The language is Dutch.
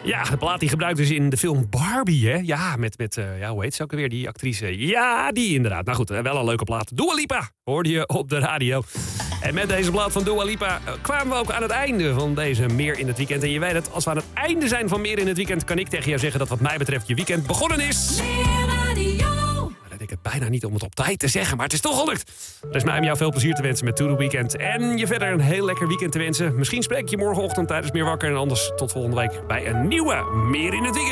Ja, de plaat die gebruikt is in de film Barbie, hè? Ja, met hoe heet ze ook alweer, die actrice? Ja, die inderdaad. Nou goed, wel een leuke plaat. Dua Lipa, hoorde je op de radio. En met deze plaat van Dua Lipa kwamen we ook aan het einde van deze Meer in het Weekend. En je weet het, als we aan het einde zijn van Meer in het Weekend, kan ik tegen jou zeggen dat wat mij betreft je weekend begonnen is. Ik het bijna niet om het op tijd te zeggen, maar het is toch gelukt. Dus mij om jou veel plezier te wensen met To The Weekend. En je verder een heel lekker weekend te wensen. Misschien spreek ik je morgenochtend tijdens Meer Wakker. En anders tot volgende week bij een nieuwe Meer in het Weekend.